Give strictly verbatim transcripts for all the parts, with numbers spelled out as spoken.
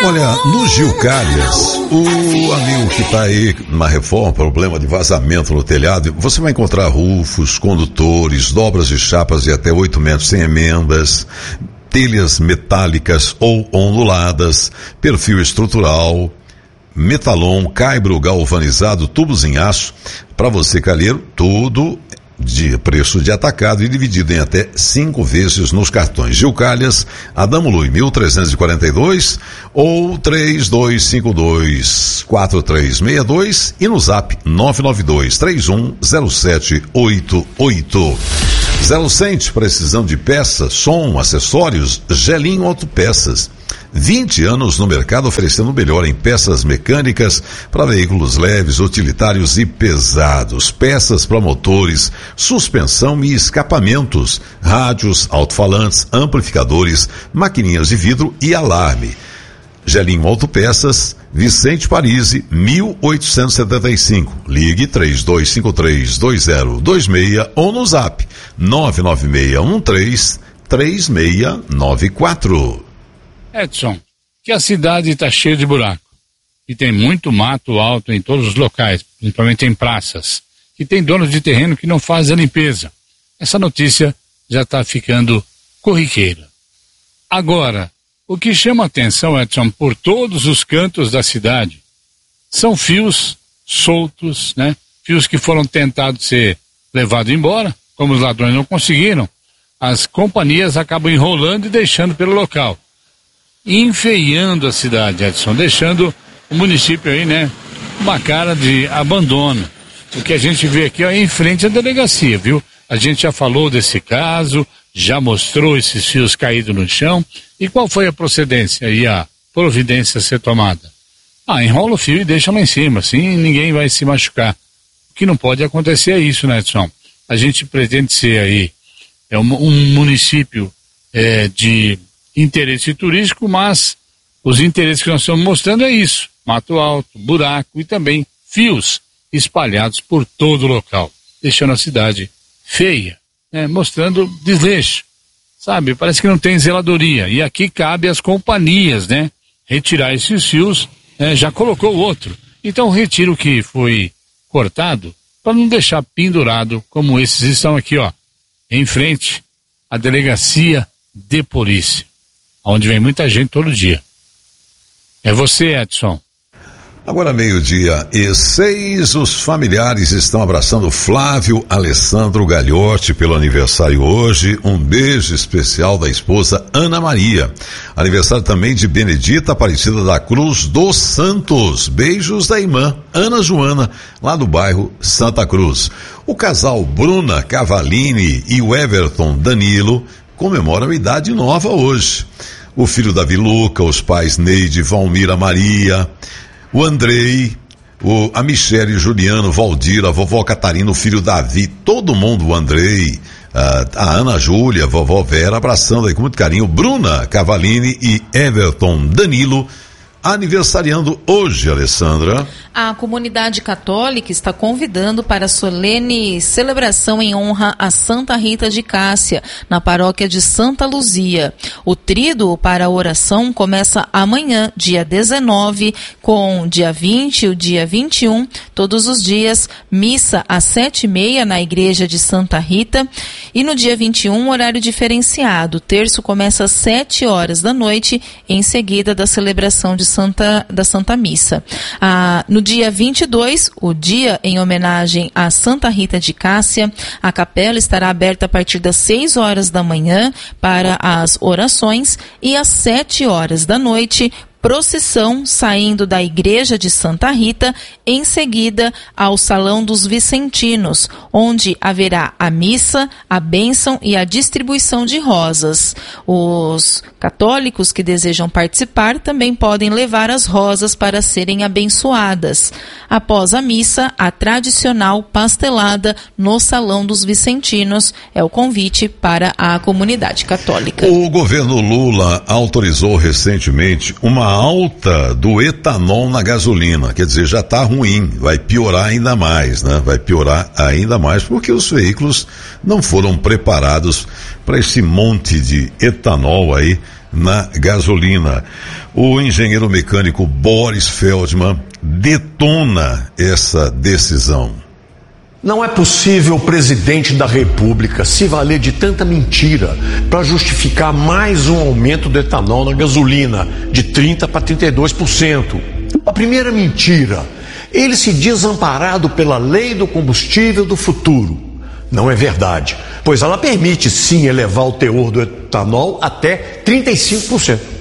Olha, no Gil Calhas, o amigo que está aí na reforma, problema de vazamento no telhado, você vai encontrar rufos, condutores, dobras de chapas de até oito metros sem emendas, telhas metálicas ou onduladas, perfil estrutural, metalon, caibro galvanizado, tubos em aço. Para você, calheiro, tudo de preço de atacado e dividido em até cinco vezes nos cartões. Gil Calhas, Adamo Lui, mil trezentos e quarenta e dois ou três dois cinco dois, quatro três seis dois e no zap nove nove dois, três um zero sete oito oito. Zero Cente, precisão de peças, som, acessórios, Gelinho Autopeças. vinte anos no mercado oferecendo o melhor em peças mecânicas para veículos leves, utilitários e pesados, peças para motores, suspensão e escapamentos, rádios, alto-falantes, amplificadores, maquininhas de vidro e alarme. Gelinho Autopeças, Vicente Parisi, mil oitocentos e setenta e cinco. Ligue três dois cinco três, dois zero dois seis ou no zap nove nove seis um três, três seis nove quatro. Edson, que a cidade está cheia de buraco, que tem muito mato alto em todos os locais, principalmente em praças, que tem donos de terreno que não fazem a limpeza. Essa notícia já está ficando corriqueira. Agora, o que chama a atenção, Edson, por todos os cantos da cidade, são fios soltos, né? Fios que foram tentados ser levados embora, como os ladrões não conseguiram, as companhias acabam enrolando e deixando pelo local, enfeiando a cidade, Edson, deixando o município aí, né, uma cara de abandono. O que a gente vê aqui, ó, é em frente à delegacia, viu? A gente já falou desse caso, já mostrou esses fios caídos no chão. E qual foi a procedência e a providência a ser tomada? Ah, enrola o fio e deixa lá em cima, assim ninguém vai se machucar. O que não pode acontecer é isso, né, Edson? A gente pretende ser aí é um, um município é, de interesse turístico, mas os interesses que nós estamos mostrando é isso: mato alto, buraco e também fios espalhados por todo o local, deixando a cidade feia, né, mostrando desleixo, sabe? Parece que não tem zeladoria, e aqui cabe às companhias, né, retirar esses fios, né, já colocou outro, então retira o que foi cortado para não deixar pendurado como esses estão aqui, ó, em frente à delegacia de polícia, onde vem muita gente todo dia. É você, Edson. Agora meio-dia e seis, os familiares estão abraçando Flávio Alessandro Gagliotti pelo aniversário hoje. Um beijo especial da esposa Ana Maria. Aniversário também de Benedita Aparecida da Cruz dos Santos. Beijos da irmã Ana Joana, lá do bairro Santa Cruz. O casal Bruna Cavalini e o Everton Danilo comemoram idade nova hoje. O filho Davi Luca, os pais Neide, Valmira Maria, o Andrei, o, a Michele, Juliano, Valdir, a vovó Catarina, o filho Davi, todo mundo, o Andrei, a, a Ana Júlia, a vovó Vera, abraçando aí com muito carinho, Bruna Cavalini e Everton Danilo, aniversariando hoje, Alessandra. A comunidade católica está convidando para a solene celebração em honra a Santa Rita de Cássia, na paróquia de Santa Luzia. O tríduo para a oração começa amanhã, dia dezenove, com dia vinte e o dia vinte e um, todos os dias, missa às sete e meia na igreja de Santa Rita, e no dia vinte e um, horário diferenciado. O terço começa às sete horas da noite, em seguida da celebração de Santa, da Santa Missa. Ah, no dia vinte e dois, o dia em homenagem a Santa Rita de Cássia, a capela estará aberta a partir das seis horas da manhã para as orações e às sete horas da noite, procissão saindo da igreja de Santa Rita, em seguida ao Salão dos Vicentinos, onde haverá a missa, a bênção e a distribuição de rosas. Os católicos que desejam participar também podem levar as rosas para serem abençoadas. Após a missa, a tradicional pastelada no Salão dos Vicentinos é o convite para a comunidade católica. O governo Lula autorizou recentemente uma alta do etanol na gasolina, quer dizer, já está ruim, vai piorar ainda mais, né? Vai piorar ainda mais porque os veículos não foram preparados para esse monte de etanol aí na gasolina. O engenheiro mecânico Boris Feldman detona essa decisão. Não é possível o presidente da República se valer de tanta mentira para justificar mais um aumento do etanol na gasolina de trinta para trinta e dois por cento. A primeira mentira, ele se diz amparado pela lei do combustível do futuro. Não é verdade, pois ela permite sim elevar o teor do etanol até trinta e cinco por cento.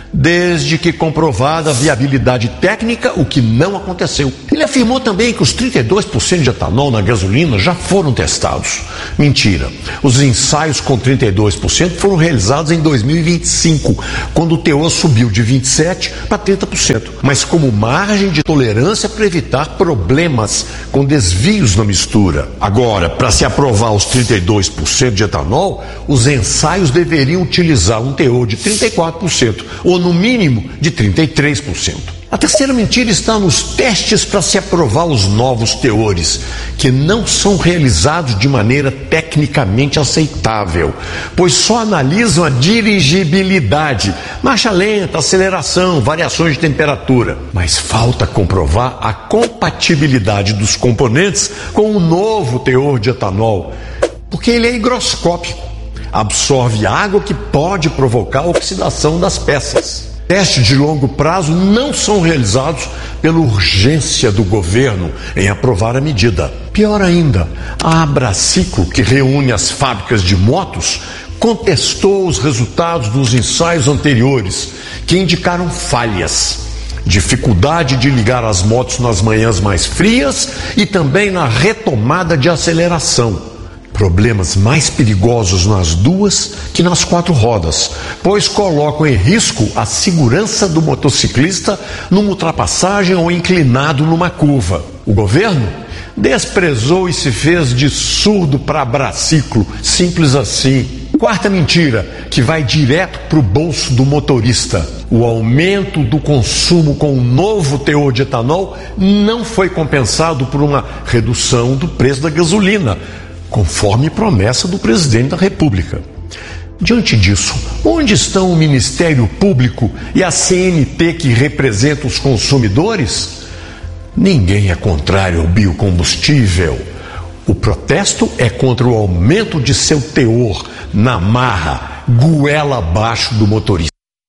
Desde que comprovada a viabilidade técnica, o que não aconteceu. Ele afirmou também que os trinta e dois por cento de etanol na gasolina já foram testados. Mentira. Os ensaios com trinta e dois por cento foram realizados em dois mil e vinte e cinco, quando o teor subiu de vinte e sete por cento para trinta por cento, mas como margem de tolerância para evitar problemas com desvios na mistura. Agora, para se aprovar os trinta e dois por cento de etanol, os ensaios deveriam utilizar um teor de trinta e quatro por cento, ou no mínimo de trinta e três por cento. A terceira mentira está nos testes para se aprovar os novos teores, que não são realizados de maneira tecnicamente aceitável, pois só analisam a dirigibilidade, marcha lenta, aceleração, variações de temperatura. Mas falta comprovar a compatibilidade dos componentes com o novo teor de etanol, porque ele é higroscópico. Absorve água que pode provocar a oxidação das peças. Testes de longo prazo não são realizados pela urgência do governo em aprovar a medida. Pior ainda, a Abraciclo, que reúne as fábricas de motos, contestou os resultados dos ensaios anteriores, que indicaram falhas. Dificuldade de ligar as motos nas manhãs mais frias e também na retomada de aceleração. Problemas mais perigosos nas duas que nas quatro rodas, pois colocam em risco a segurança do motociclista numa ultrapassagem ou inclinado numa curva. O governo desprezou e se fez de surdo para Abraciclo, simples assim. Quarta mentira, que vai direto para o bolso do motorista. O aumento do consumo com o novo teor de etanol não foi compensado por uma redução do preço da gasolina, conforme promessa do presidente da República. Diante disso, onde estão o Ministério Público e a C N T que representa os consumidores? Ninguém é contrário ao biocombustível. O protesto é contra o aumento de seu teor na marra, goela abaixo do motorista.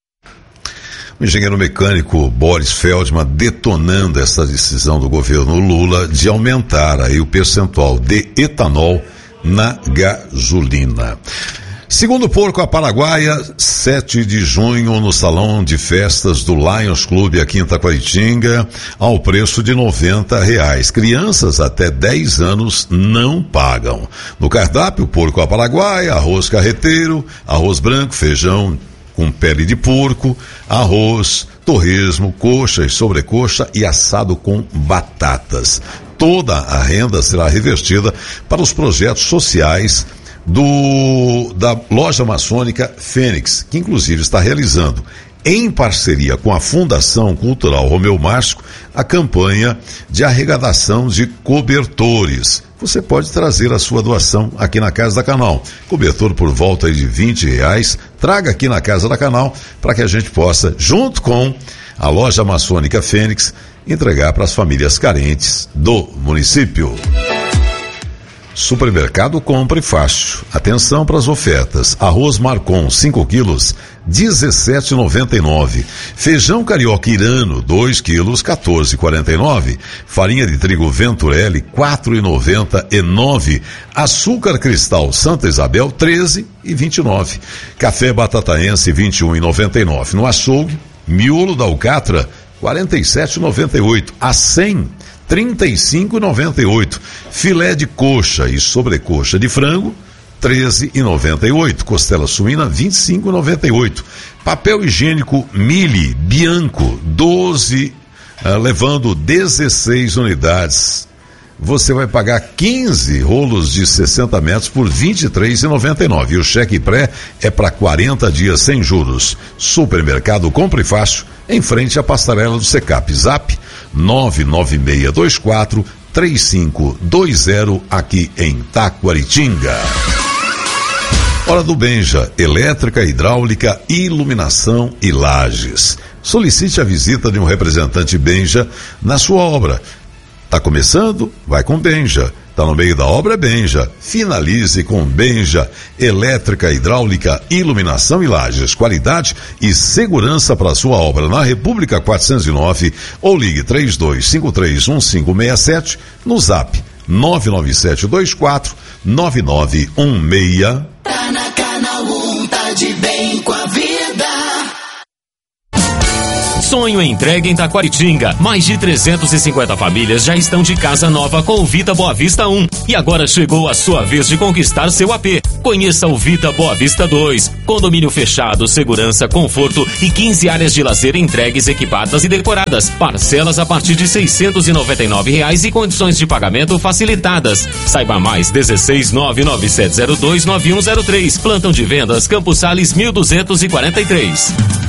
O engenheiro mecânico Boris Feldman detonando essa decisão do governo Lula de aumentar aí o percentual de etanol na gasolina. Segundo o Porco a Paraguaia, sete de junho, no salão de festas do Lions Clube aqui em Taquaritinga, ao preço de noventa reais. Crianças até dez anos não pagam. No cardápio, Porco a Paraguaia, arroz carreteiro, arroz branco, feijão com pele de porco, arroz, torresmo, coxa e sobrecoxa e assado com batatas. Toda a renda será revertida para os projetos sociais do, da loja maçônica Fênix, que inclusive está realizando, em parceria com a Fundação Cultural Romeu Márcio, a campanha de arrecadação de cobertores. Você pode trazer a sua doação aqui na Casa da Canal. Cobertor por volta de vinte reais. Traga aqui na Casa da Canal para que a gente possa, junto com a loja maçônica Fênix, entregar para as famílias carentes do município. Supermercado Compre Fácil. Atenção para as ofertas. Arroz Marcon, cinco quilos, dezessete reais e noventa e nove centavos. Feijão carioca irano, dois quilos, quatorze reais e quarenta e nove centavos. Farinha de trigo Venturelli, quatro reais e noventa e nove centavos. Açúcar cristal Santa Isabel, treze reais e vinte e nove centavos. Café batataense, vinte e um reais e noventa e nove centavos. No açougue, miolo da Alcatra, quarenta e sete reais e noventa e oito centavos. A cem, trinta e cinco reais e noventa e oito centavos. Filé de coxa e sobrecoxa de frango, treze reais e noventa e oito centavos. Costela suína, vinte e cinco reais e noventa e oito centavos. Papel higiênico Mili Bianco, doze, uh, levando dezesseis unidades. Você vai pagar quinze rolos de sessenta metros por vinte e três reais e noventa e nove centavos. E o cheque pré é para quarenta dias sem juros. Supermercado Compre Fácil, em frente à passarela do Secap. Zap nove nove seis dois quatro três cinco dois zero, aqui em Taquaritinga. Hora do Benja, elétrica, hidráulica, iluminação e lajes. Solicite a visita de um representante Benja na sua obra. Tá começando? Vai com Benja. Tá no meio da obra, é Benja. Finalize com Benja, elétrica, hidráulica, iluminação e lajes. Qualidade e segurança para sua obra na República quatrocentos e nove, ou ligue três dois cinco três um cinco seis sete no Zap nove nove sete dois quatro nove nove um seis. Tá na Canal um, tá de bem com a vida. Sonho entregue em Taquaritinga. Mais de trezentas e cinquenta famílias já estão de casa nova com o Vita Boa Vista um. E agora chegou a sua vez de conquistar seu A P. Conheça o Vita Boa Vista dois. Condomínio fechado, segurança, conforto e quinze áreas de lazer entregues, equipadas e decoradas. Parcelas a partir de seiscentos e noventa e nove reais e condições de pagamento facilitadas. Saiba mais, dezesseis nove nove sete zero dois nove um zero três. Plantão de vendas, Campos Sales mil duzentos e quarenta e três.